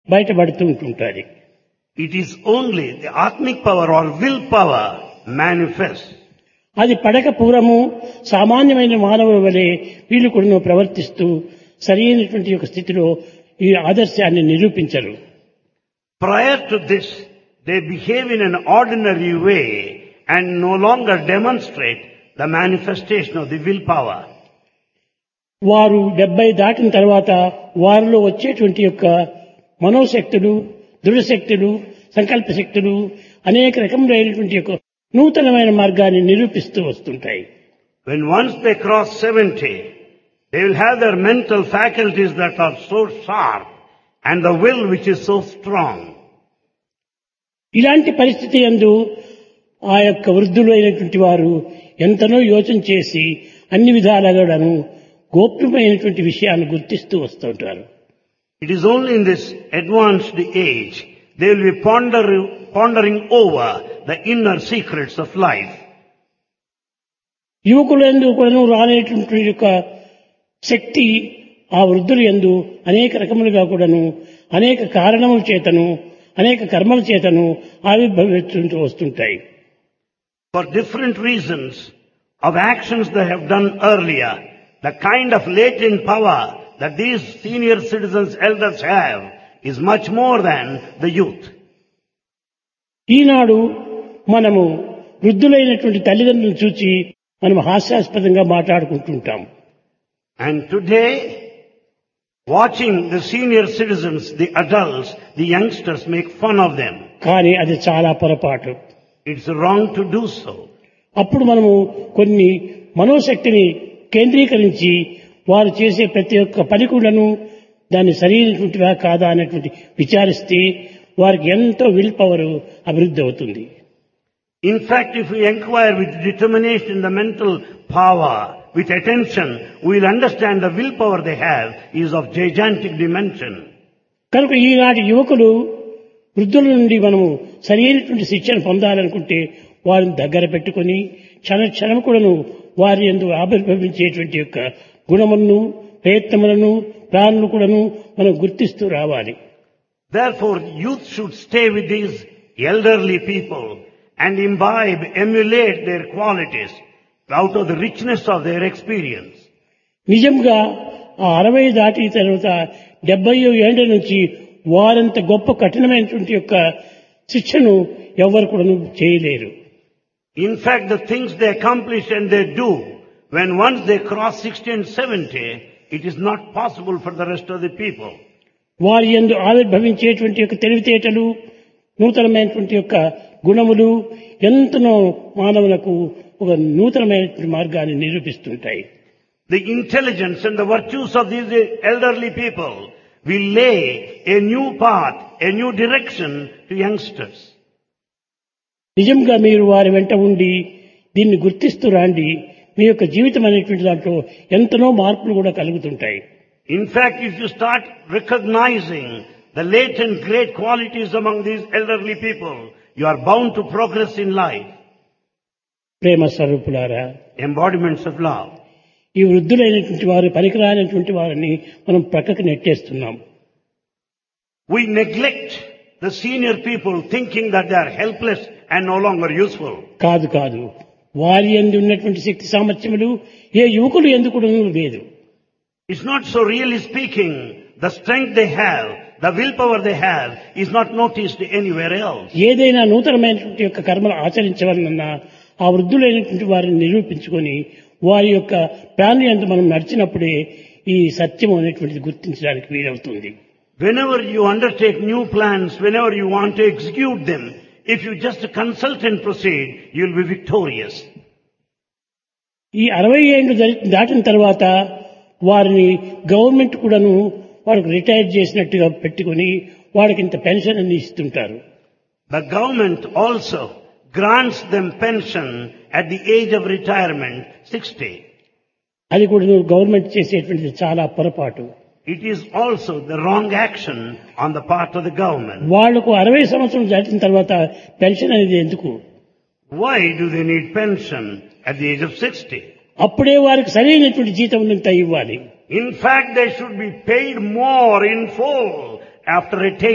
బయటపడుతూ ఉంటుంటారు. It is only the Atmic power or will power manifests. అది పడక పూర్వము సామాన్యమైన మానవుల వలె వీళ్ళు కూడా ప్రవర్తిస్తూ సరైనటువంటి ఒక స్థితిలో ఈ ఆదర్శాన్ని నిరూపించరు. Prior to this, they behave in an ordinary way and no longer demonstrate the manifestation of the will power. వారు 70 దాటిన తర్వాత వారిలో వచ్చేటువంటి యొక్క మనోశక్తులు, దృఢశక్తులు, సంకల్ప శక్తులు అనేక రకములైనటువంటి యొక్క నూతనమైన మార్గాన్ని నిరూపిస్తూ వస్తుంటాయి. When once they cross 70, they will have their mental faculties that are so sharp and the will which is so strong. ఇలాంటి పరిస్థితి యందు ఆ యొక్క వృద్ధులు అయినటువంటి వారు ఎంతనో యోచన చేసి అన్ని విధాలుగాను గోప్యమైనటువంటి విషయాన్ని గుర్తిస్తూ వస్తుంటారు. It is only in this advanced age they will be pondering over the inner secrets of life. యువకులందు కూడాను రానేటువంటి యొక్క శక్తి ఆ వృద్ధుల యందు అనేక రకములుగా కూడాను అనేక కారణముల చేతను అనేక కర్మల చేతను ఆవిర్భవిస్తూ వస్తుంటాయి. For different reasons of actions they have done earlier, the kind of latent power that these senior citizens, elders have is much more than the youth. ఈనాడు మనము వృద్ధులైనటువంటి తల్లిదండ్రులను చూచి మనం హాస్యాస్పదంగా మాట్లాడుకుంటుంటాం. And today, watching the senior citizens, the adults, the youngsters make fun of them. కానీ అది చాలా పొరపాటు. It's wrong to do so. అప్పుడు మనము కొన్ని మనోశక్తిని కేంద్రీకరించి వారు చేసే ప్రతి ఒక్క పనికులను దాన్ని సరైనటువంటివా కాదా అనేటువంటి విచారిస్తే వారికి ఎంతో విల్ పవర్ అభివృద్ధి అవుతుంది. In fact, if we inquire with determination the mental power, with attention, we will understand the willpower they have is of gigantic dimension. కనుక ఈనాటి యువకులు వృద్ధుల నుండి మనము సరైనటువంటి శిక్షణ పొందాలనుకుంటే వారిని దగ్గర పెట్టుకొని క్షణం కూడాను వారి యందు ఆవిర్భవించేటువంటి యొక్క గుణములను, ప్రయత్నములను, ప్రాణులను కూడాను మనం గుర్తిస్తూ రావాలి. Therefore, youth should stay with these elderly people and imbibe, emulate their qualities out of the richness of their experience. నిజంగా ఆ 60 దాటిన తర్వాత 70 ఏళ్ల నుంచి వారంత గొప్ప కఠినమైనటువంటి యొక్క శిక్షను ఎవరు కూడా చేయలేరు. In fact, the things they accomplish and they do, when once they cross 60 and 70, it is not possible for the rest of the people. వారి యందు ఆవిర్భవించేటువంటి యొక్క తెలివితేటలు, నూతనమైనటువంటి యొక్క గుణములు ఎంతనో మానవులకు ఒక నూతనమైనటువంటి మార్గాన్ని నిరూపిస్తుంటాయి. The intelligence and the virtues of these elderly people will lay a new path, a new direction to youngsters. నిజంగా మీరు వారి వెంట ఉండి దీన్ని గుర్తిస్తూ రాండి, మీ యొక్క జీవితం అనేటువంటి దాంట్లో ఎంతనో మార్పులు కూడా కలుగుతుంటాయి. In fact, if you start recognizing the latent great qualities among these elderly people, you are bound to progress in life. ప్రేమ స్వరూపులారా, Embodiments of love. ఈ వృద్ధులైనటువంటి వారు పనికిరానటువంటి వారిని మనం ప్రక్కకు నెట్టేస్తున్నాం. We neglect the senior people thinking that they are helpless and no longer useful. కాదు కాదు, వారి యందు ఉన్నటువంటి శక్తి సామర్థ్యములు ఏ యువకులు ఎందుకు లేదు. It's not so, really speaking, the strength they have, the willpower they have is not noticed anywhere else. ఏదైనా నూతనమైనటువంటి యొక్క కర్మలు ఆచరించవలనన్నా ఆ వృద్ధులైనటువంటి వారిని నిరూపించుకొని వారి యొక్క ప్రాణి యందు మనం నడిచినప్పుడే ఈ సత్యం అనేటువంటిది గుర్తించడానికి వీలవుతుంది. Whenever you undertake new plans, whenever you want to execute them, if you just consult and proceed, you will be victorious. ఈ 60 ఏళ్లు దాటిన తర్వాత వారిని గవర్నమెంట్ కూడాను వారికి రిటైర్ చేసినట్టుగా పెట్టుకొని వారికి ఇంత పెన్షన్ అని ఇస్తుంటారు. The government also grants them pension at the age of retirement, 60. అది కూడా గవర్నమెంట్ చేసేటువంటిది చాలా పొరపాటు. It is also the wrong action on the part of the government. వాళ్లకు 60 సంవత్సరాలు దాటిన తర్వాత పెన్షన్ అనేది ఎందుకు? Why do they need pension at the age of 60? అప్పుడే వారికి సరైనటువంటి జీతం ఇంత ఇవ్వాలి. In fact, they should be paid more in full after attaining